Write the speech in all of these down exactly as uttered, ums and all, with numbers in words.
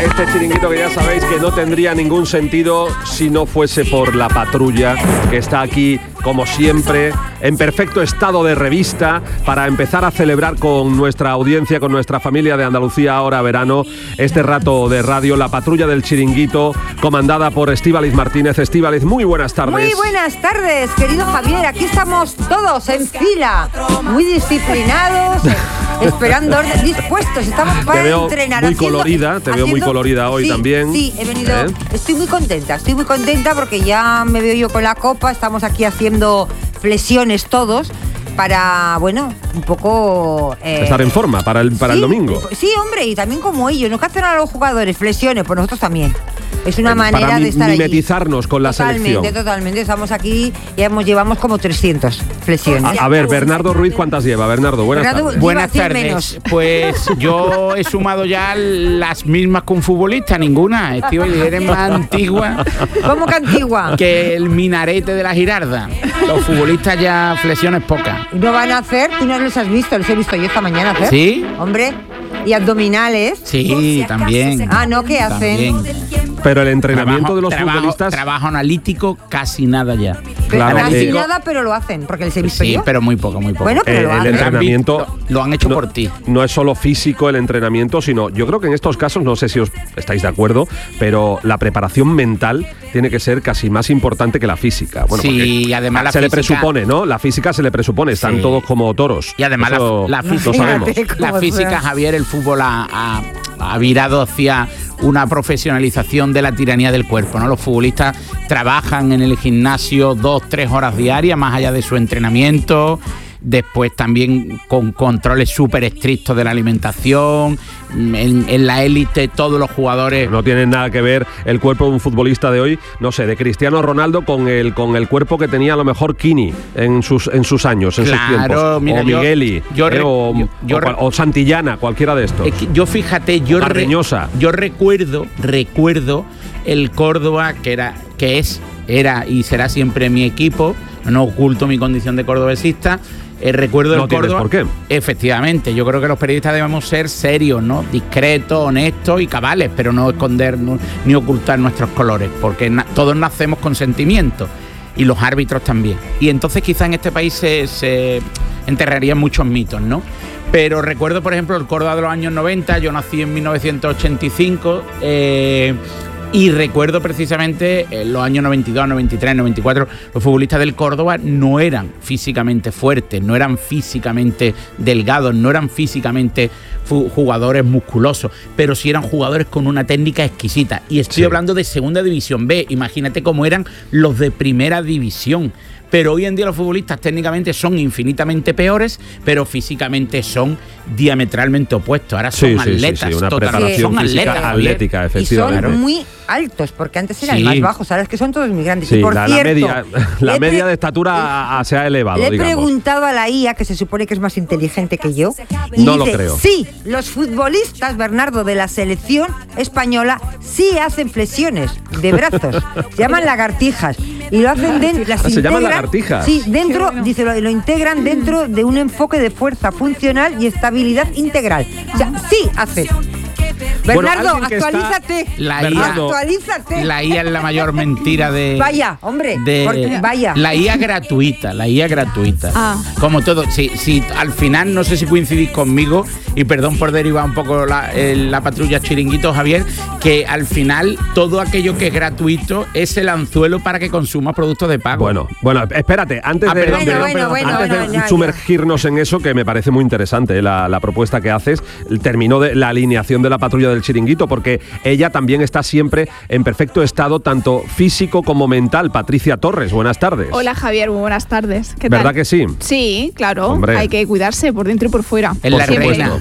Este chiringuito que ya sabéis que no tendría ningún sentido si no fuese por la patrulla que está aquí, como siempre, en perfecto estado de revista para empezar a celebrar con nuestra audiencia, con nuestra familia de Andalucía ahora verano, este rato de radio, la patrulla del chiringuito, comandada por Estíbaliz Martínez. Estíbaliz, muy buenas tardes. Muy buenas tardes, querido Javier. Aquí estamos todos en fila, muy disciplinados, esperando orden, dispuestos. Estamos para te veo entrenar. Muy haciendo, colorida, te haciendo, veo muy colorida hoy sí, también. Sí, he venido. ¿Eh? Estoy muy contenta, estoy muy contenta porque ya me veo yo con la copa. Estamos aquí haciendo flexiones todos para, bueno, un poco... Eh, estar en forma para el, para sí, el domingo. Sí, hombre, y también como ellos. ¿No? ¿Qué hacen a los jugadores? Flexiones, pues nosotros también. Es una manera para de estar allí. mimetizarnos con la totalmente, selección. Totalmente, totalmente. Estamos aquí, ya hemos, llevamos como trescientas flexiones. A, a ver, Bernardo Ruiz, ¿cuántas lleva? Bernardo, buenas Bernardo, tardes. Buenas tardes. Menos. Pues yo he sumado ya las mismas que un futbolista, ninguna. Estíbaliz, eres más antigua. ¿Cómo que antigua? Que el minarete de la Girarda. Los futbolistas ya flexiones pocas. No van a hacer, tú no los has visto, los he visto yo esta mañana hacer. ¿Sí? Hombre, y abdominales. Sí, también. Ah, no, ¿qué hacen? También. Pero el entrenamiento trabajo, de los trabajo, futbolistas... Trabajo analítico, casi nada ya. Claro, Casi eh, nada, pero lo hacen, porque les he visto Sí, yo. pero muy poco, muy poco. Bueno, pero Eh, lo el hacen. entrenamiento Lo, lo han hecho no, por ti. No es solo físico el entrenamiento, sino yo creo que en estos casos, no sé si os estáis de acuerdo, pero la preparación mental tiene que ser casi más importante que la física. Bueno, sí, y además la se física, le presupone, ¿no? La física se le presupone, están sí. todos como toros. Y además Eso la, la lo física, sabemos. la física, Javier, el fútbol ha, ha, ha virado hacia una profesionalización de la tiranía del cuerpo, ¿no? Los futbolistas trabajan en el gimnasio dos, tres horas diarias, más allá de su entrenamiento. Después también con controles súper estrictos de la alimentación. En, en la élite todos los jugadores... No tiene nada que ver el cuerpo de un futbolista de hoy, no sé, de Cristiano Ronaldo con el con el cuerpo que tenía a lo mejor Kini en sus en sus años, en claro, sus tiempos. Mira, o Migueli, yo, yo, eh, o, yo, yo, o, o Santillana, cualquiera de estos. Es que yo fíjate, yo, re, yo recuerdo, recuerdo el Córdoba que era, que es, era y será siempre mi equipo, no oculto mi condición de cordobesista. Eh, recuerdo no el Córdoba. ¿Por qué? Efectivamente, yo creo que los periodistas debemos ser serios, ¿no? Discretos, honestos y cabales, pero no esconder no, ni ocultar nuestros colores, porque na- todos nacemos con sentimientos y los árbitros también. Y entonces quizá en este país se, se enterrarían muchos mitos, ¿no? Pero recuerdo, por ejemplo, el Córdoba de los años noventa, yo nací en mil novecientos ochenta y cinco, eh, y recuerdo precisamente en los años noventa y dos, noventa y tres, noventa y cuatro, los futbolistas del Córdoba no eran físicamente fuertes, no eran físicamente delgados, no eran físicamente jugadores musculosos, pero sí eran jugadores con una técnica exquisita. Y estoy sí. hablando de Segunda División B, imagínate cómo eran los de Primera División. Pero hoy en día los futbolistas técnicamente son infinitamente peores, pero físicamente son diametralmente opuestos. Ahora son sí, atletas, sí, sí, una total, preparación son física atletas, atlética, efectivamente. Y son muy altos, porque antes eran sí. más bajos, ahora es que son todos muy grandes. Sí, y por la, cierto, la media, la media de estatura le, se ha elevado, Le he digamos. preguntado a la I A, que se supone que es más inteligente que yo, y no dice, lo creo. sí, los futbolistas, Bernardo, de la selección española, sí hacen flexiones de brazos, se llaman lagartijas, y lo hacen dentro, las ¿Se integran, llaman lagartijas? Sí, dentro, bueno. dice, lo, lo integran dentro de un enfoque de fuerza funcional y estabilidad integral. O sea, sí hacen. Bernardo, bueno, actualízate. La I A, Bernardo, actualízate. La I A es la mayor mentira de... Vaya, hombre, de, porque, vaya. La I A gratuita, la I A gratuita. Ah. Como todo, si, si al final, no sé si coincidís conmigo, y perdón por derivar un poco la, el, la patrulla chiringuito, Javier, que al final todo aquello que es gratuito es el anzuelo para que consumas productos de pago. Bueno, bueno, espérate, antes ah, de, perdón, de, bueno, de, bueno, bueno, antes bueno, de ya, sumergirnos ya. en eso, que me parece muy interesante eh, la, la propuesta que haces, terminó de la alineación de la patrulla del chiringuito, porque ella también está siempre en perfecto estado, tanto físico como mental. Patricia Torres, buenas tardes. Hola Javier, muy buenas tardes. ¿Qué tal? ¿Verdad que sí? Sí, claro. Hombre. Hay que cuidarse por dentro y por fuera. Es la Siempre. reina.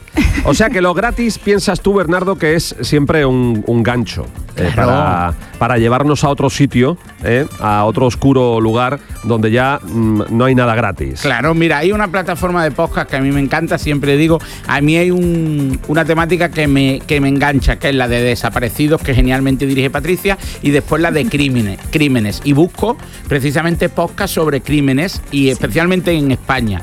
O sea que lo gratis, piensas tú, Bernardo, que es siempre un, un gancho eh, claro. para, para llevarnos a otro sitio, eh, a otro oscuro lugar donde ya mm, no hay nada gratis. Claro, mira, hay una plataforma de podcast que a mí me encanta, siempre digo, a mí hay un, una temática que me, que me engancha, que es la de desaparecidos, que genialmente dirige Patricia, y después la de crímenes, crímenes. Y busco precisamente podcast sobre crímenes, y especialmente en España.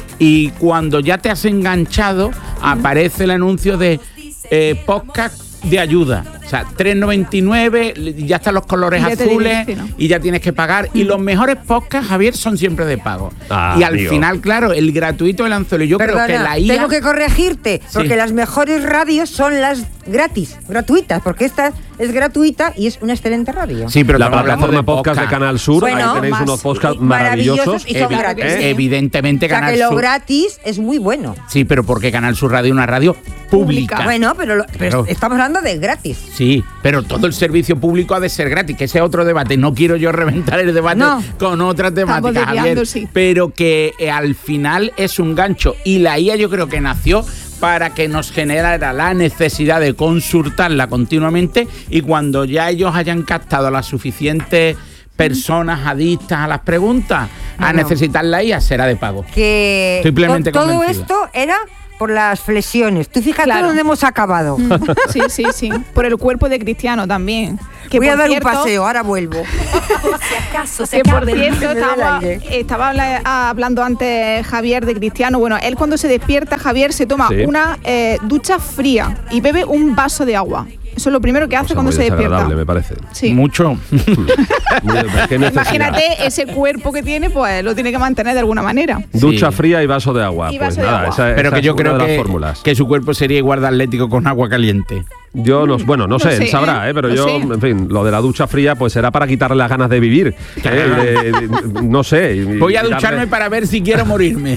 Y cuando ya te has enganchado, aparece el anuncio de eh, podcast de ayuda. O sea, tres noventa y nueve, ya están los colores Ya te azules digo, sí, ¿no? y ya tienes que pagar. Y los mejores podcasts, Javier, son siempre de pago. Ah, y al amigo. final, claro, el gratuito del anzuelo. Yo Perdona, creo que la I A... tengo que corregirte, porque Sí. las mejores radios son las gratis, gratuitas, porque esta es gratuita y es una excelente radio. Sí, pero la estamos hablando plataforma podcast de Canal Sur, Bueno, ahí tenéis más- unos podcasts maravillosos maravillosos. y son Evi- gratis. eh, Evidentemente O sea, Canal que lo Sur... gratis es muy bueno. Sí, pero porque Canal Sur Radio es una radio pública. Bueno, pero, lo- pero Claro. estamos hablando de gratis. Sí, pero todo el servicio público ha de ser gratis, que ese es otro debate. No quiero yo reventar el debate No. con otras temáticas, desviando, Javier, sí. pero que eh, al final es un gancho. Y la I A yo creo que nació para que nos generara la necesidad de consultarla continuamente, y cuando ya ellos hayan captado a las suficientes personas adictas a las preguntas, a Bueno. necesitar la I A, será de pago. Que Estoy plenamente to- todo convencido. esto era por las flexiones. Tú fíjate Claro. dónde hemos acabado. Sí, sí, sí. Por el cuerpo de Cristiano también. Que Voy a por dar cierto, un paseo, ahora vuelvo. Que por cierto, Me da el estaba, aire. estaba habla- hablando antes Javier de Cristiano. Bueno, él cuando se despierta, Javier se toma Sí. una eh, ducha fría y bebe un vaso de agua. Eso es lo primero que hace Cosa cuando muy se despierta. desagradable, me parece. Sí. Mucho. ¿Qué necesidad? Imagínate ese cuerpo que tiene, pues lo tiene que mantener de alguna manera. Ducha Sí. fría y vaso de agua. Y pues vaso de nada, agua. esa, Pero esa que yo es una creo de las que, fórmulas. que su cuerpo sería igual de atlético con agua caliente. Yo no, bueno, no, No sé, sé, él sabrá, ¿eh? ¿eh? pero No yo, sé. en fin, lo de la ducha fría pues será para quitarle las ganas de vivir. ¿eh? De- de- no sé. y- Voy a y darle- ducharme para ver si quiero morirme.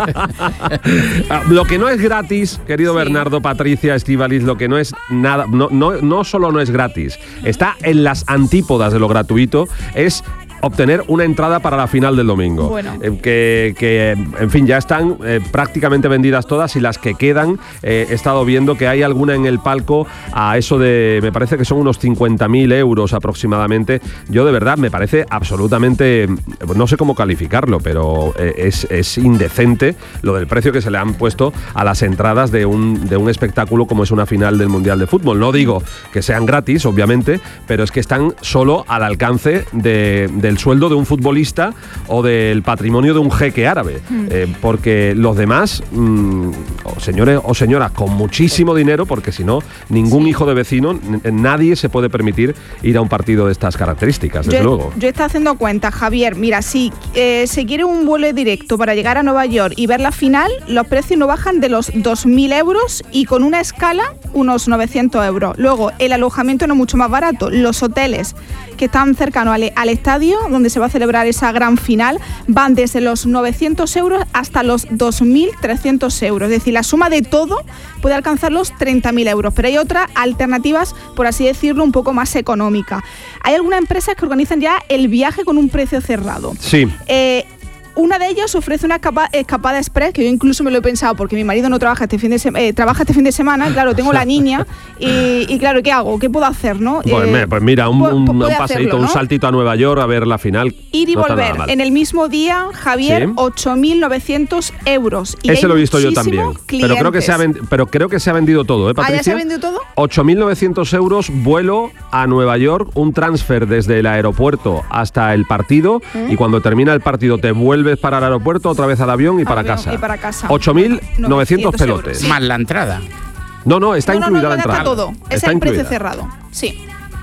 Ah, Lo que no es gratis, querido Sí. Bernardo, Patricia, Estíbaliz, lo que no es nada, no, no, no solo no es gratis, está en las antípodas de lo gratuito, es obtener una entrada para la final del domingo. Bueno. Eh, que, que, en fin, ya están eh, prácticamente vendidas todas, y las que quedan, eh, he estado viendo que hay alguna en el palco a eso de, me parece que son unos cincuenta mil euros aproximadamente. Yo de verdad me parece absolutamente, no sé cómo calificarlo, pero eh, es, es indecente lo del precio que se le han puesto a las entradas de un, de un espectáculo como es una final del Mundial de Fútbol. No digo que sean gratis, obviamente, pero es que están solo al alcance de, del sueldo de un futbolista o del patrimonio de un jeque árabe. Eh, porque los demás, mm, o señores o señoras con muchísimo dinero, porque si no, ningún hijo de vecino, n- nadie se puede permitir ir a un partido de estas características, desde yo, luego. yo estoy haciendo cuenta, Javier. Mira, si eh, se quiere un vuelo directo para llegar a Nueva York y ver la final, los precios no bajan de los dos mil euros y con una escala unos novecientos euros. Luego, el alojamiento no es mucho más barato. Los hoteles que están cercanos al, al estadio donde se va a celebrar esa gran final van desde los novecientos euros hasta los dos mil trescientos euros. Es decir, la suma de todo puede alcanzar los treinta mil euros. Pero hay otras alternativas, por así decirlo, un poco más económicas. Hay algunas empresas que organizan ya el viaje con un precio cerrado. Sí. Eh, una de ellas ofrece una escapa- escapada express, que yo incluso me lo he pensado porque mi marido no trabaja este fin de, sema- eh, trabaja este fin de semana, claro, tengo la niña y, y claro, ¿qué hago? ¿Qué puedo hacer, no? Pues, Eh, me- pues mira, un, pu- un- pu- un puede paseíto, hacerlo, un ¿no? saltito a Nueva York a ver la final. Ir y no está nada volver mal. en el mismo día, Javier, Sí. ocho mil novecientos euros. Y Ese hay lo he visto yo muchísimos también. Pero creo, que se ha clientes. vendi- pero creo que se ha vendido todo, ¿eh, ¿Ah, Patricia? ya se ha vendido todo? ocho mil novecientos euros, vuelo a Nueva York, un transfer desde el aeropuerto hasta el partido, y cuando termina el partido te vuelves para el aeropuerto, otra vez al avión y Al para avión casa. y para casa. ocho mil novecientos novecientos pelotes. euros. Más la entrada. No, no, está No, no, incluida no, la ya entrada. está todo. Ese Está es el precio incluida. cerrado. Sí.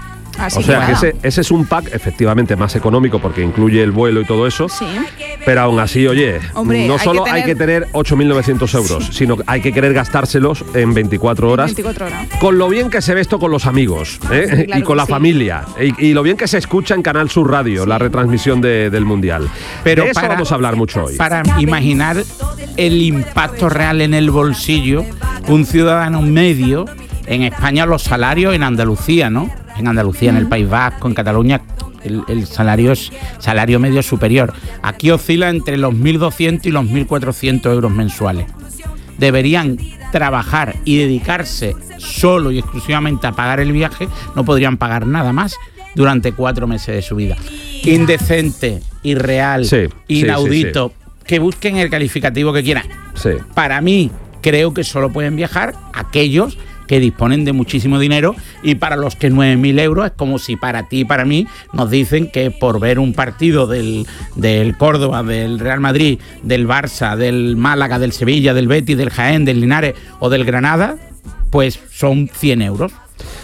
Así O sea que nada. ese, ese es un pack efectivamente más económico porque incluye el vuelo y todo eso. Sí. Pero aún así, oye, Hombre, no hay solo que hay que tener- tener ocho mil novecientos euros, sino que hay que querer gastárselos en veinticuatro horas. veinticuatro horas. Con lo bien que se ve esto con los amigos, ¿eh? Sí, claro y con que la sí. familia, y, y lo bien que se escucha en Canal Sur Radio, la retransmisión de- del Mundial. Pero de eso para- vamos a hablar mucho hoy. Para imaginar el impacto real en el bolsillo, un ciudadano medio, en España los salarios, en Andalucía, ¿no? En Andalucía, en el País Vasco, en Cataluña, el, el salario es salario medio superior. Aquí oscila entre los mil doscientos y los mil cuatrocientos euros mensuales. Deberían trabajar y dedicarse solo y exclusivamente a pagar el viaje, no podrían pagar nada más durante cuatro meses de su vida. Indecente, irreal, Sí, sí, inaudito. Que busquen el calificativo que quieran. Sí. Para mí, creo que solo pueden viajar aquellos que disponen de muchísimo dinero, y para los que nueve mil euros es como si para ti y para mí nos dicen que por ver un partido del, del Córdoba, del Real Madrid, del Barça, del Málaga, del Sevilla, del Betis, del Jaén, del Linares o del Granada, pues son cien euros.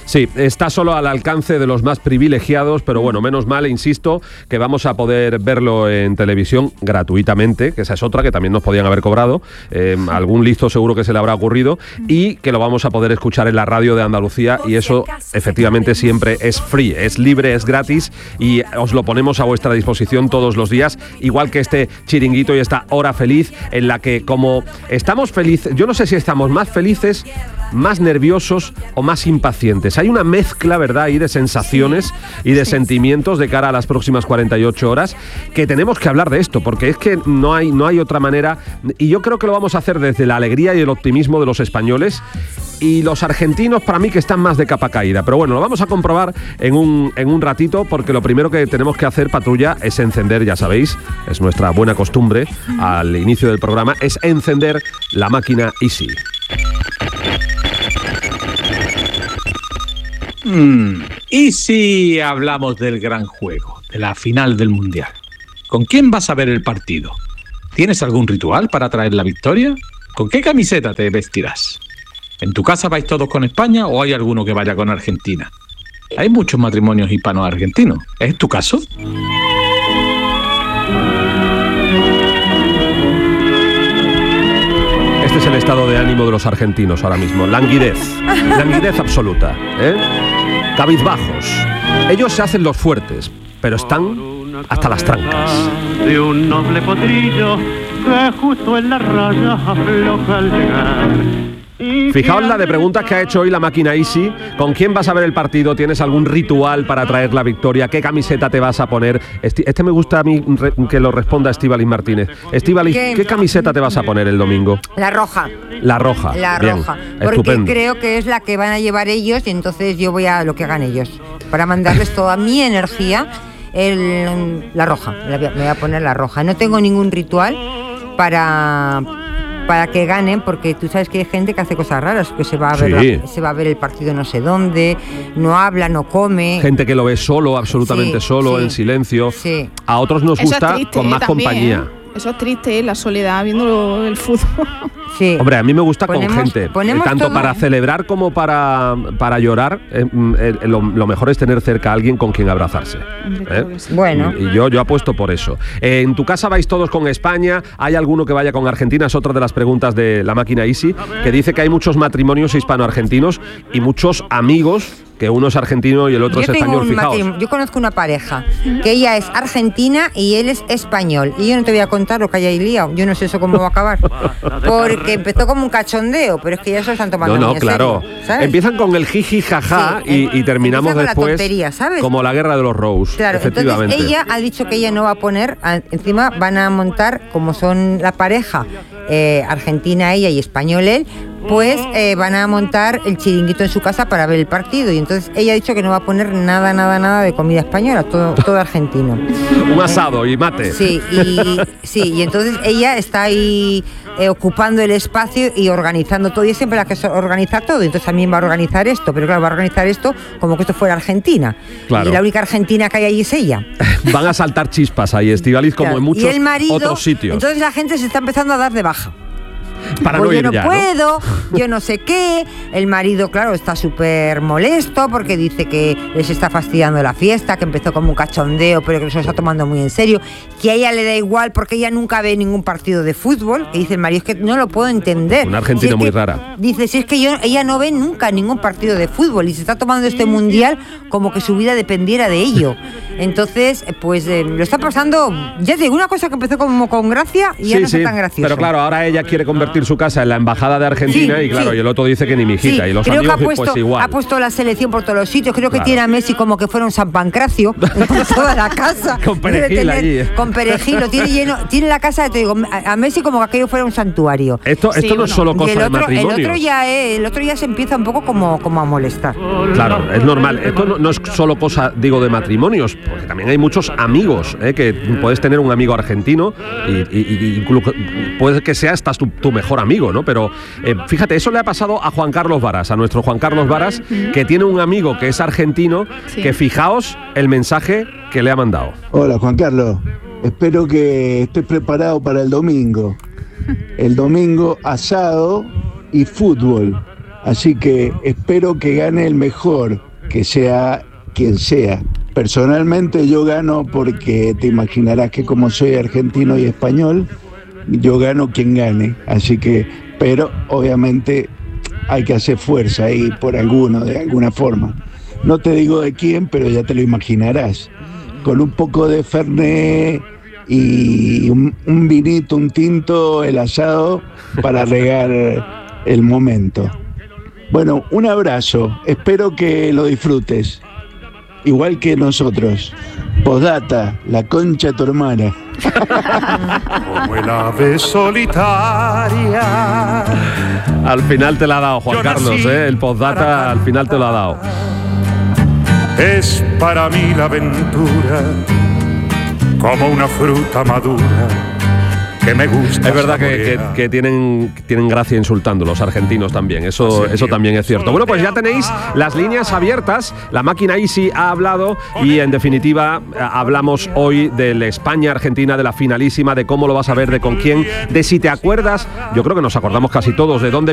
Sí, está solo al alcance de los más privilegiados, pero bueno, menos mal, insisto, que vamos a poder verlo en televisión gratuitamente, que esa es otra que también nos podían haber cobrado, eh, algún listo seguro que se le habrá ocurrido, y que lo vamos a poder escuchar en la radio de Andalucía, y eso efectivamente siempre es free, es libre, es gratis, y os lo ponemos a vuestra disposición todos los días, igual que este chiringuito y esta hora feliz, en la que como estamos felices, yo no sé si estamos más felices, más nerviosos o más impacientes. Hay una mezcla, ¿verdad?, ahí de sensaciones y de sentimientos de cara a las próximas cuarenta y ocho horas, que tenemos que hablar de esto, porque es que no hay, no hay otra manera, y yo creo que lo vamos a hacer desde la alegría y el optimismo de los españoles, y los argentinos para mí que están más de capa caída. Pero bueno, lo vamos a comprobar en un, en un ratito, porque lo primero que tenemos que hacer, Patrulla, es encender, ya sabéis, es nuestra buena costumbre al inicio del programa, es encender la máquina Easy. Mm, y si hablamos del gran juego, de la final del Mundial, ¿con quién vas a ver el partido? ¿Tienes algún ritual para traer la victoria? ¿Con qué camiseta te vestirás? ¿En tu casa vais todos con España o hay alguno que vaya con Argentina? Hay muchos matrimonios hispanos-argentinos. ¿Es tu caso? Este es el estado de ánimo de los argentinos ahora mismo. Languidez. Languidez absoluta, ¿eh? Cabizbajos. Ellos se hacen los fuertes, pero están hasta las trancas. De un noble potrillo que justo en la raya afloja al llegar. Fijaos la de preguntas que ha hecho hoy la máquina Easy. ¿Con quién vas a ver el partido? ¿Tienes algún ritual para traer la victoria? ¿Qué camiseta te vas a poner? Este me gusta a mí que lo responda Estíbaliz Martínez. Estíbaliz, ¿qué? ¿qué camiseta te vas a poner el domingo? La roja. La roja. La Bien, roja. Porque estupendo. creo que es la que van a llevar ellos, y entonces yo voy a lo que hagan ellos. Para mandarles toda mi energía, el, la roja. Me voy a poner la roja. No tengo ningún ritual para... para que ganen, porque tú sabes que hay gente que hace cosas raras, que se va a ver, Sí. la, se va a ver el partido no sé dónde, no habla, no come. Gente que lo ve solo, absolutamente Sí, solo, sí. en silencio. Sí. A otros nos Eso es gusta triste, con eh, más también, compañía. ¿eh? Eso es triste, ¿eh? La soledad viendo el fútbol. Sí. Hombre, a mí me gusta Ponemos- con gente, ponemos tanto todo- para celebrar como para, para llorar. eh, eh, lo, lo mejor es tener cerca a alguien con quien abrazarse. Hombre, ¿eh? claro que sí. Bueno. Y yo, yo apuesto por eso. Eh, en tu casa vais todos con España, ¿hay alguno que vaya con Argentina? Es otra de las preguntas de la máquina Easy, que dice que hay muchos matrimonios hispano-argentinos y muchos amigos, que uno es argentino y el otro Yo, es tengo español, un fijaos. matrim- yo conozco una pareja que ella es argentina y él es español, y yo no te voy a contar lo que hay ahí liado, yo no sé eso cómo va a acabar, porque empezó como un cachondeo, pero es que ya se lo están tomando No, no, muy en claro. serio, ¿sabes? Empiezan con el jiji jaja Sí, y, y terminamos empieza con la después tontería, ¿sabes? como la guerra de los Rose. Claro, efectivamente. entonces ella ha dicho que ella no va a poner, a- encima van a montar, como son la pareja, eh, argentina ella y español él, pues eh, van a montar el chiringuito en su casa para ver el partido, y entonces ella ha dicho que no va a poner nada, nada, nada de comida española, todo, todo argentino. Un asado y mate. Sí, y, sí, y entonces ella está ahí eh, ocupando el espacio y organizando todo, y es siempre la que so- organiza todo, entonces también va a organizar esto, pero claro, va a organizar esto como que esto fuera Argentina. Claro. Y la única argentina que hay allí es ella. Van a saltar chispas ahí, Estíbaliz, como Claro, en muchos y el marido, otros sitios. Entonces la gente se está empezando a dar de baja. para Pues no yo ir no ya, ¿no? puedo, yo no sé qué. El marido, claro, está súper molesto porque dice que les está fastidiando la fiesta, que empezó como un cachondeo, pero que se lo está tomando muy en serio, que a ella le da igual porque ella nunca ve ningún partido de fútbol. Que dice el marido, es que no lo puedo entender. Una argentina Si es muy que- rara. Dice, si es que yo, ella no ve nunca ningún partido de fútbol y se está tomando este mundial como que su vida dependiera de ello. Entonces, pues eh, lo está pasando, ya te digo, una cosa que empezó como con gracia y ya Sí, no sí, está tan gracioso. pero claro, ahora ella quiere convertir su casa en la embajada de Argentina Sí, y claro, sí. y el otro dice que ni mi hijita, Sí, y los creo amigos que ha puesto, pues igual. ha puesto la selección por todos los sitios. Creo que Claro. tiene a Messi como que fuera un San Pancracio por toda la casa. Con Debe perejil tener- allí, ¿eh? Con perejil, lo tiene lleno. Tiene la casa, te digo, a a Messi como que aquello fuera un santuario. Esto, Sí, esto no es bueno. solo Y cosa el de otro, el matrimonio. otro ya eh, el otro ya se empieza un poco como, como a molestar. Claro, es normal. Esto no, no es solo cosa, digo, de matrimonios, porque también hay muchos amigos, ¿eh? Que puedes tener un amigo argentino y, y- y incluso puede que sea hasta tu, tu mejor amigo, ¿no? Pero eh, fíjate, eso le ha pasado a Juan Carlos Varas, a nuestro Juan Carlos Varas, que tiene un amigo que es argentino, Sí. que fijaos el mensaje que le ha mandado. Hola Juan Carlos, espero que estés preparado para el domingo. El domingo asado y fútbol. Así que espero que gane el mejor, que sea quien sea. Personalmente yo gano porque te imaginarás que como soy argentino y español, yo gano quien gane. Así que, pero obviamente hay que hacer fuerza ahí por alguno, de alguna forma. No te digo de quién, pero ya te lo imaginarás. Con un poco de Fernet y un, un vinito, un tinto, el asado para regar el momento. Bueno, un abrazo, espero que lo disfrutes, igual que nosotros. Postdata, la concha de tu hermana. Como el ave solitaria. Al final te la ha dado, Juan Carlos, ¿eh? El postdata al final te lo ha dado. Es para mí la aventura como una fruta madura que me gusta. Es verdad que, que, que tienen, tienen gracia insultando los argentinos también, eso, eso también es cierto. Bueno, pues ya tenéis las líneas abiertas, la máquina Easy ha hablado y en definitiva hablamos hoy del España-Argentina, de la finalísima, de cómo lo vas a ver, de con quién, de si te acuerdas, yo creo que nos acordamos casi todos, de dónde